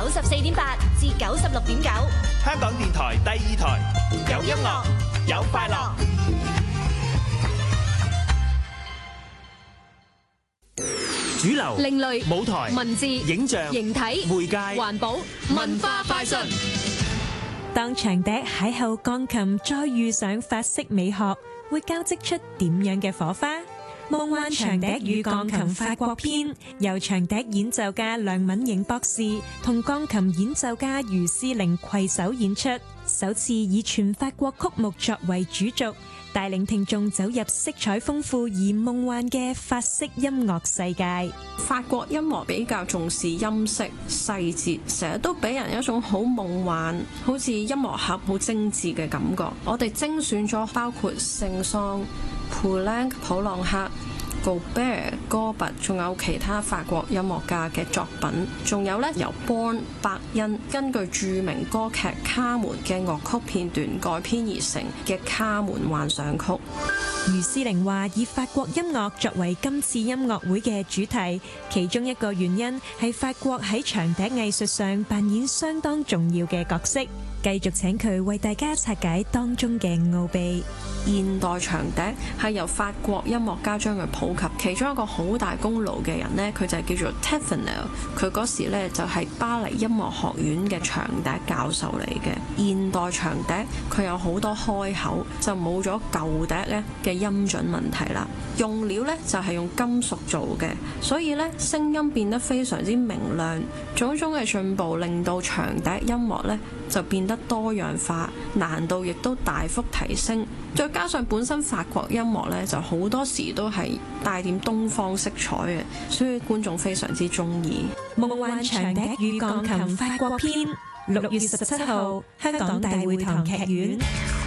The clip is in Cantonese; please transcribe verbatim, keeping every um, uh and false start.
十四點八至九十六點九， 香港電台第二台，有音樂，有快樂。主流、 另類、 舞台、 文字、 影像、 形體、 媒介、 環保、文化快訊。 當長笛邂逅鋼琴，再遇上法式美學，會交織出點樣嘅火花？夢幻長笛與鋼琴法國篇，由長笛演奏家梁敏瑩博士同鋼琴演奏家余思玲攜手演出，首次以全法國曲目作為主軸，帶領聽眾走入色彩豐富而夢幻嘅法式音樂世界。 法國音樂比較重視音色細節，成日都俾人一種好夢幻，好似音樂盒好精緻嘅感覺。我哋精選咗包括聖桑、普朗普朗克、Gaubert、戈拔，仲有其他法國音樂家嘅作品，仲有咧由 Born 伯恩根據著名歌劇《卡門》嘅樂曲片段改編而成嘅《卡門幻想曲》。 余思玲話：以法國音樂作為今次音樂會嘅主題，其中一個原因係法國喺長笛藝術上扮演相當重要嘅角色。繼續請佢為大家拆解當中嘅奧秘。 現代長笛係由法國音樂家將佢普及，其中一個好大功勞嘅人呢，佢就係叫做 Thévenot， 佢嗰時呢就係巴黎音樂學院嘅長笛教授嚟嘅。現代長笛佢有好多開口，就冇咗舊笛呢嘅音準問題啦。用料呢就係用金屬做嘅，所以呢聲音變得非常之明亮。種種嘅進步令到長笛音樂呢就變得多樣化，難度亦都大幅提升。再加上本身法國音樂呢就好多時都係帶點東方色彩嘅，所以觀眾非常之中意。 夢幻長笛與鋼琴法國篇，六月十七號香港大會堂劇院。